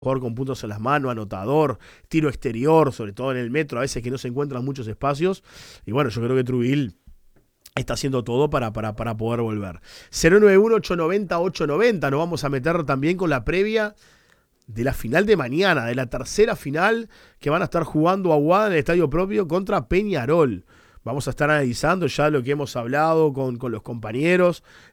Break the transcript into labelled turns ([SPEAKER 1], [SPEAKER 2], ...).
[SPEAKER 1] jugador con puntos en las manos, anotador, tiro exterior, sobre todo en el metro, a veces que no se encuentran muchos espacios. Y bueno, yo creo que Trujillo está haciendo todo para poder volver. 091-890-890. Nos vamos a meter también con la previa de la final de mañana, de la tercera final que van a estar jugando Aguada en el estadio propio contra Peñarol. Vamos a estar analizando ya lo que hemos hablado con los compañeros.